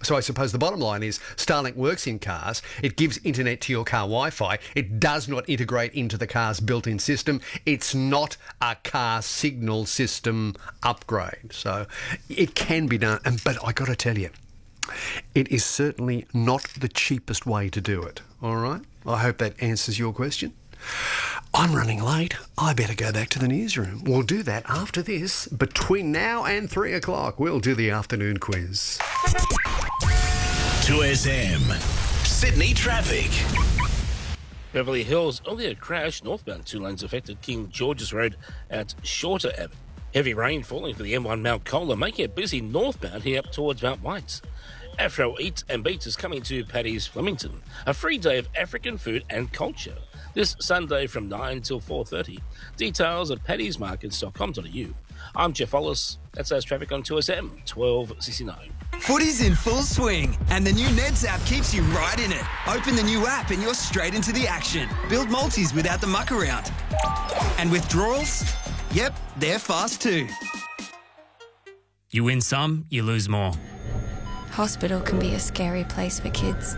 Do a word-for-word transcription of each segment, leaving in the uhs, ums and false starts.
So I suppose the bottom line is Starlink works in cars. It gives internet to your car Wi-Fi. It does not integrate into the car's built-in system. It's not a car signal system upgrade. So it can be done. But I got to tell you, it is certainly not the cheapest way to do it. All right? I hope that answers your question. I'm running late. I better go back to the newsroom. We'll do that after this. Between now and three o'clock, we'll do the afternoon quiz. two S M. Sydney traffic. Beverly Hills, earlier crash, northbound two lanes affected King George's Road at Shorter Avenue. Heavy rain falling for the M one Mount Colah, making it busy northbound here up towards Mount White. Afro Eats and Beats is coming to Paddy's Flemington, a free day of African food and culture. This Sunday from nine till four thirty. Details at paddy's markets dot com dot a u. I'm Jeff Hollis. That's our traffic on two S M, twelve sixty-nine. Footy's in full swing, and the new Neds app keeps you right in it. Open the new app and you're straight into the action. Build multis without the muck around. And withdrawals? Yep, they're fast too. You win some, you lose more. Hospital can be a scary place for kids.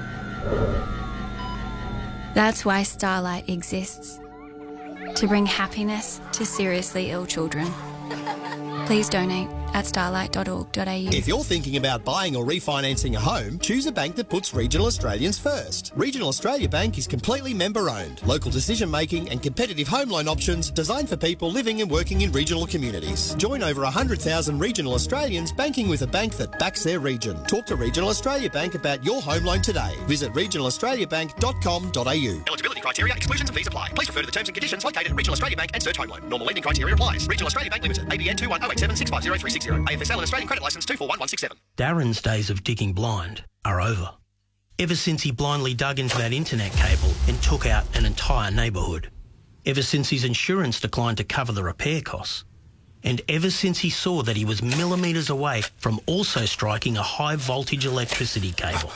That's why Starlight exists. To bring happiness to seriously ill children. Please donate at starlight dot org dot a u. If you're thinking about buying or refinancing a home, choose a bank that puts Regional Australians first. Regional Australia Bank is completely member-owned. Local decision-making and competitive home loan options designed for people living and working in regional communities. Join over one hundred thousand regional Australians banking with a bank that backs their region. Talk to Regional Australia Bank about your home loan today. Visit regional australia bank dot com dot a u. Eligibility criteria, exclusions and fees apply. Please refer to the terms and conditions located at Regional Australia Bank and search home loan. Normal lending criteria applies. Regional Australia Bank Limited. A B N two one zero eight seven six five zero three six zero. A F S L and Australian Credit Licence two four one one six seven. Darren's days of digging blind are over. Ever since he blindly dug into that internet cable and took out an entire neighbourhood. Ever since his insurance declined to cover the repair costs. And ever since he saw that he was millimetres away from also striking a high voltage electricity cable.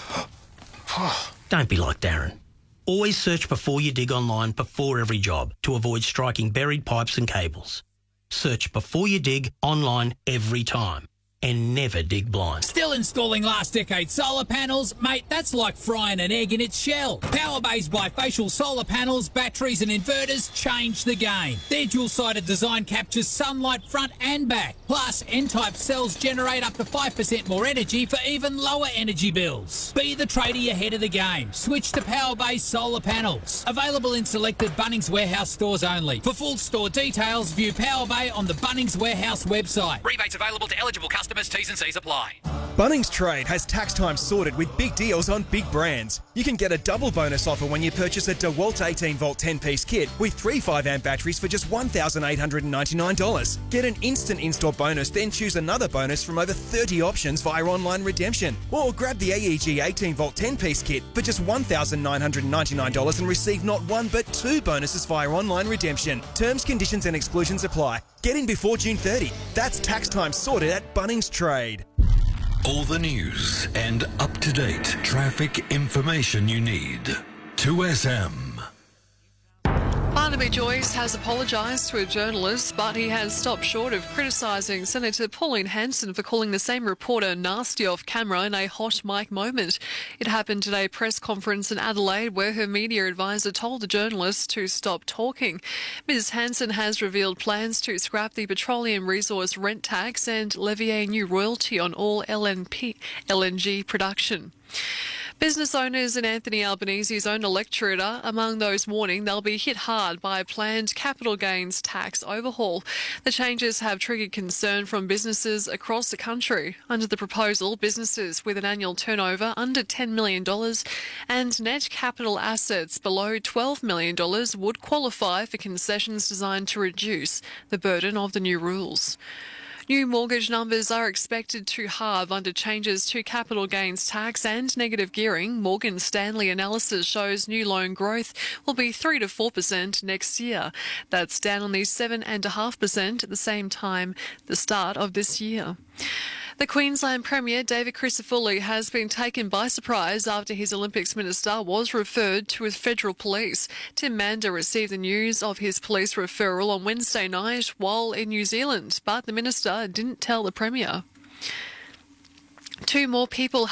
Don't be like Darren. Always search before you dig online before every job to avoid striking buried pipes and cables. Search before you dig online every time. And never dig blind. Still installing last decade solar panels? Mate, that's like frying an egg in its shell. Powerbay's bifacial solar panels, batteries and inverters change the game. Their dual-sided design captures sunlight front and back. Plus, N-type cells generate up to five percent more energy for even lower energy bills. Be the tradie ahead of the game. Switch to Powerbay solar panels. Available in selected Bunnings Warehouse stores only. For full store details, view Powerbay on the Bunnings Warehouse website. Rebates available to eligible customers. T's and C's apply. Bunnings Trade has tax time sorted with big deals on big brands. You can get a double bonus offer when you purchase a DeWalt eighteen volt ten-piece kit with three five amp batteries for just one thousand eight hundred ninety-nine dollars. Get an instant install bonus, then choose another bonus from over thirty options via online redemption. Or grab the A E G eighteen volt ten-piece kit for just one thousand nine hundred ninety-nine dollars and receive not one but two bonuses via online redemption. Terms, conditions and exclusions apply. Get in before June thirtieth. That's tax time sorted at Bunnings Trade. All the news and up-to-date traffic information you need. two S M. Barnaby Joyce has apologised to a journalist, but he has stopped short of criticising Senator Pauline Hanson for calling the same reporter nasty off camera in a hot mic moment. It happened at a press conference in Adelaide where her media advisor told the journalist to stop talking. Miz Hanson has revealed plans to scrap the petroleum resource rent tax and levy a new royalty on all L N P, L N G production. Business owners in Anthony Albanese's own electorate are among those warning they'll be hit hard by a planned capital gains tax overhaul. The changes have triggered concern from businesses across the country. Under the proposal, businesses with an annual turnover under ten million dollars and net capital assets below twelve million dollars would qualify for concessions designed to reduce the burden of the new rules. New mortgage numbers are expected to halve under changes to capital gains tax and negative gearing. Morgan Stanley analysis shows new loan growth will be three to four percent next year. That's down on the seven point five percent at the same time the start of this year. The Queensland Premier, David Crisafulli, has been taken by surprise after his Olympics minister was referred to with federal police. Tim Mander received the news of his police referral on Wednesday night while in New Zealand, but the minister didn't tell the Premier. Two more people